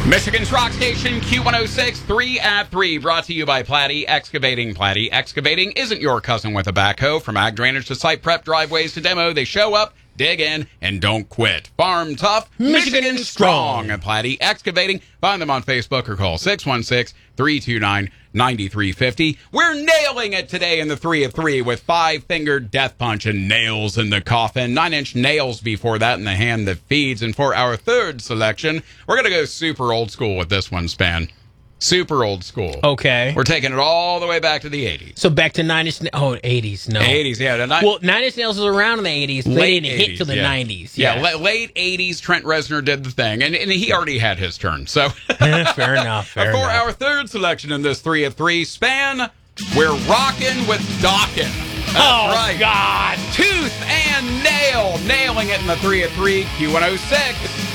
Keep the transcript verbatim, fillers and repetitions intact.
Michigan's rock station, Q one oh six, three at three, brought to you by Platte Excavating. Platte Excavating isn't your cousin with a backhoe. From ag drainage to site prep, driveways to demo, they show up, dig in, and don't quit. Farm tough, Michigan, Michigan strong. At Platte Excavating, find them on Facebook or call six one six, three two nine, nine three five zero. We're nailing it today in the three at three with five-fingered death punch and nails in the coffin. Nine-inch nails before that in the hand that feeds. And for our third selection, we're going to go super old school with this one, Span. Super old school. Okay. We're taking it all the way back to the eighties. So back to Nine Inch Nails. Oh, eighties, no. eighties, yeah. The ni- well, Nine Inch Nails was around in the eighties, but they didn't hit till the yeah. nineties. Yeah, Yeah, la- late eighties, Trent Reznor did the thing, and, and he already had his turn. So, fair enough, fair For enough. our third selection in this three at three Span, we're rocking with Dokken. That's oh, right. God. Tooth and nail. Nailing it in the three at three, Q one oh six.